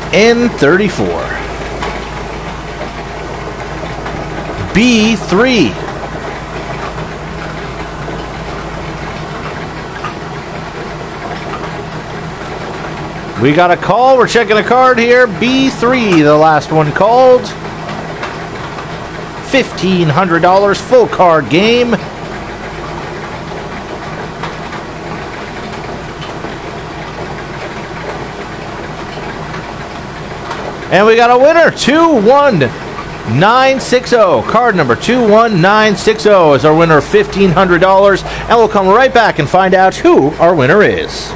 N34. B3. We got a call. We're checking a card here. B3, the last one called. $1,500 full card game. And we got a winner, 21960. Card number 21960 is our winner of $1,500. And we'll come right back and find out who our winner is.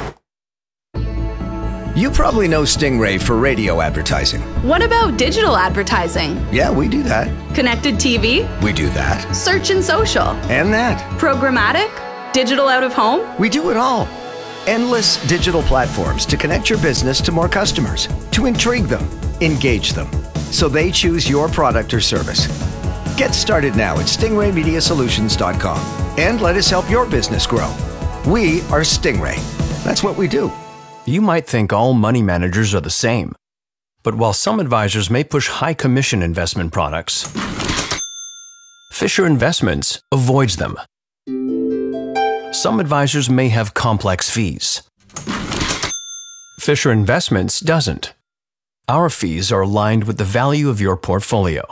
You probably know Stingray for radio advertising. What about digital advertising? Yeah, we do that. Connected TV? We do that. Search and social? And that. Programmatic? Digital out of home? We do it all. Endless digital platforms to connect your business to more customers, to intrigue them, engage them, so they choose your product or service. Get started now at stingraymediasolutions.com and let us help your business grow. We are Stingray. That's what we do. You might think all money managers are the same. But while some advisors may push high commission investment products, Fisher Investments avoids them. Some advisors may have complex fees. Fisher Investments doesn't. Our fees are aligned with the value of your portfolio.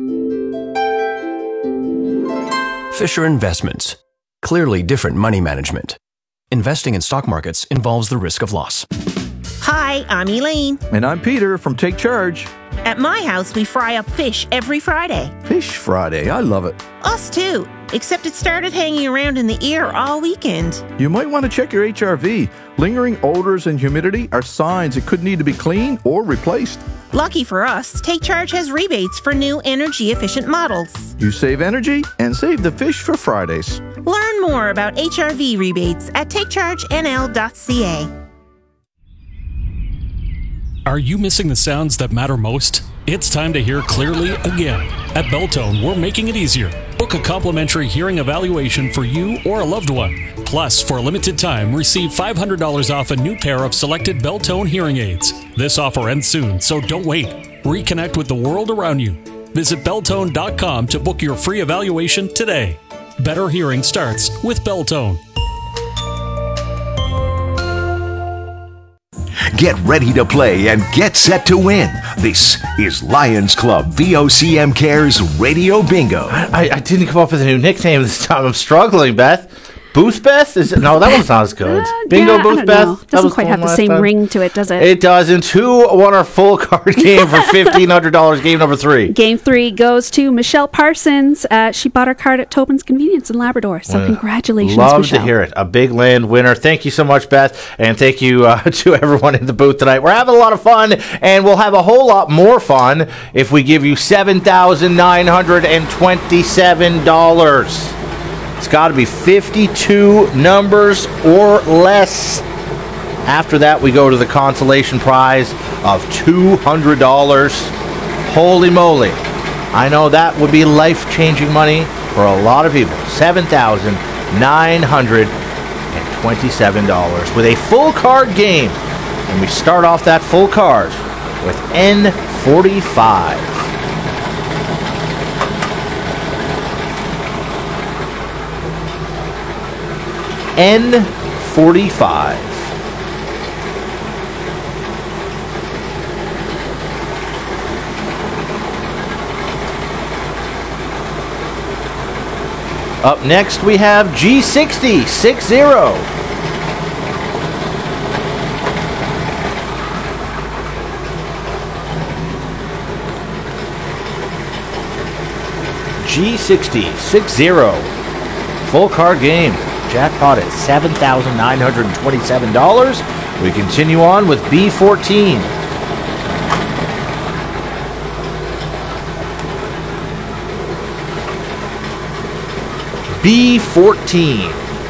Fisher Investments. Clearly different money management. Investing in stock markets involves the risk of loss. Hi, I'm Elaine. And I'm Peter from Take Charge. At my house, we fry up fish every Friday. Fish Friday, I love it. Us too, except it started hanging around in the ear all weekend. You might want to check your HRV. Lingering odors and humidity are signs it could need to be cleaned or replaced. Lucky for us, Take Charge has rebates for new energy-efficient models. You save energy and save the fish for Fridays. Learn more about HRV rebates at takechargenl.ca. Are you missing the sounds that matter most? It's time to hear clearly again. At Belltone, we're making it easier. Book a complimentary hearing evaluation for you or a loved one. Plus, for a limited time, receive $500 off a new pair of selected Belltone hearing aids. This offer ends soon, so don't wait. Reconnect with the world around you. Visit Belltone.com to book your free evaluation today. Better hearing starts with Belltone. Get ready to play and get set to win. This is Lions Club VOCM Cares Radio Bingo. I didn't come up with a new nickname this time. I'm struggling, Beth. Booth Beth? No, that one's not as good. Bingo Booth Beth? It doesn't quite have the same ring to it, does it? It doesn't. Who won our full card game for $1,500? Game number 3. Game 3 goes to Michelle Parsons. She bought her card at Tobin's Convenience in Labrador. So congratulations, Love Michelle. to hear it. A big land winner. Thank you so much, Beth. And thank you to everyone in the booth tonight. We're having a lot of fun, and we'll have a whole lot more fun if we give you $7,927. It's got to be 52 numbers or less. After that, we go to the consolation prize of $200. Holy moly. I know that would be life-changing money for a lot of people. $7,927 with a full card game. And we start off that full card with N45. N45. Up next we have G60 60. G60 60. Full card game. Jackpot at $7,927. We continue on with B14. B14.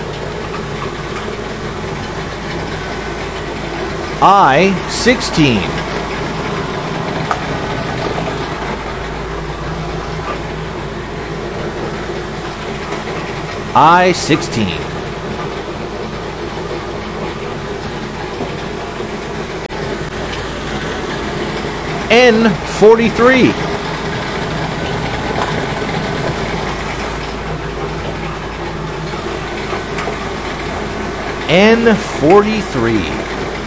I16. I16. N43. N43.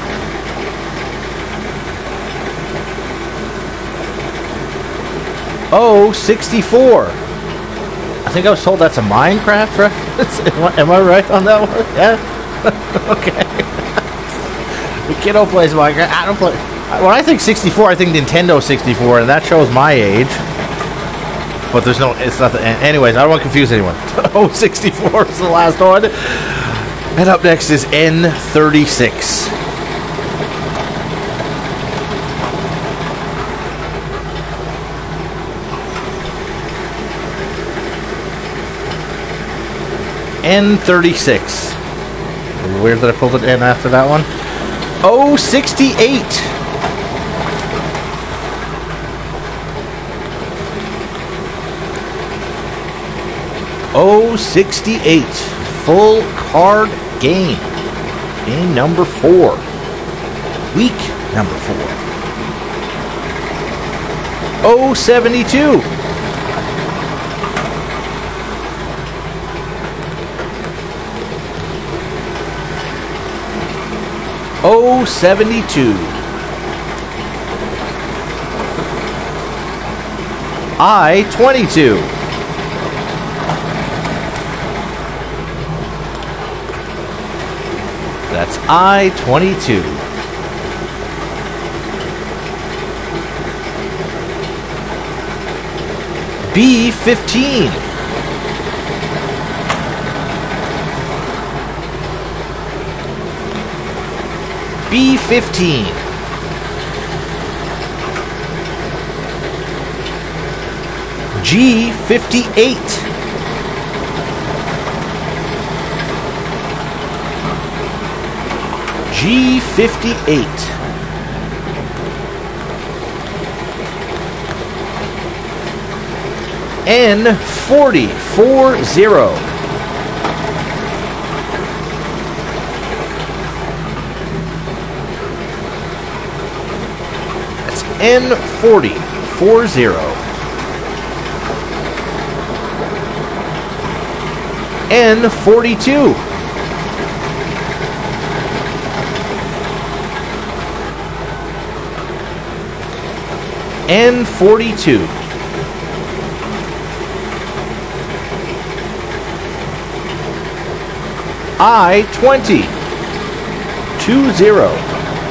O64. I think I was told that's a Minecraft reference. Am I right on that one? Yeah? Okay. The kiddo plays Minecraft. I don't play. When I think 64, I think Nintendo 64, and that shows my age. But there's no, it's not the, anyways, I don't want to confuse anyone. O64 is the last one. And up next is N36. N36. Weird that I pulled it in after that one. O68. O68. Full card game. Game number 4. Week number 4. O72. O72. I-22. That's I-22. B-15. B-15. G-58. G-58. N-40. 40. That's N-40. 40. N-42. N-42. I-20. 20.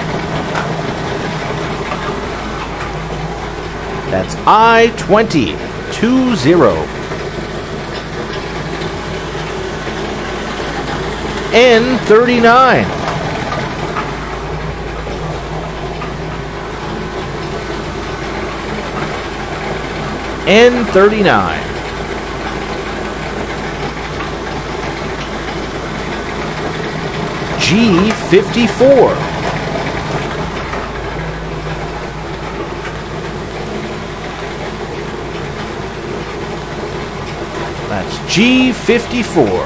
That's I-20. 20. N-39. N-39. G-54. That's G-54.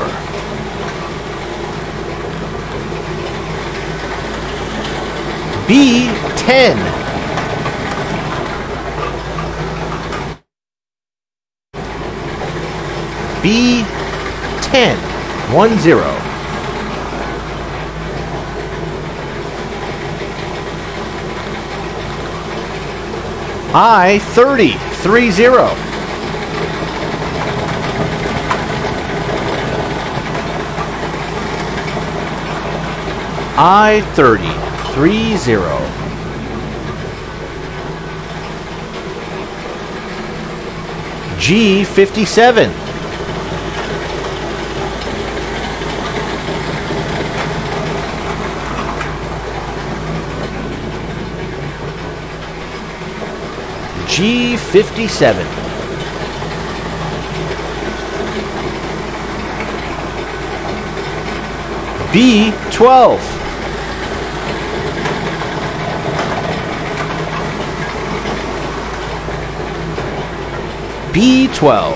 B-10. B-10. 10. I-30. 30. I-30. 30. G-57. G-57. B-12. B-12.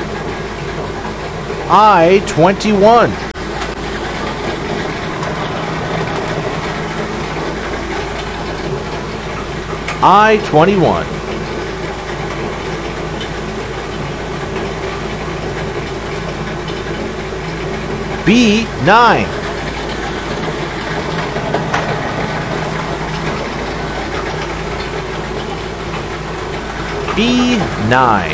I-21. I-21. B9. B9.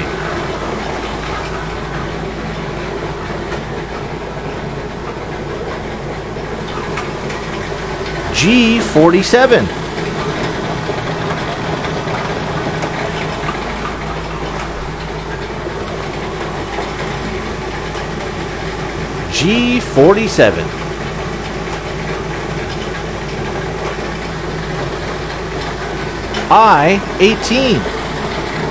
G47. G47. I-18.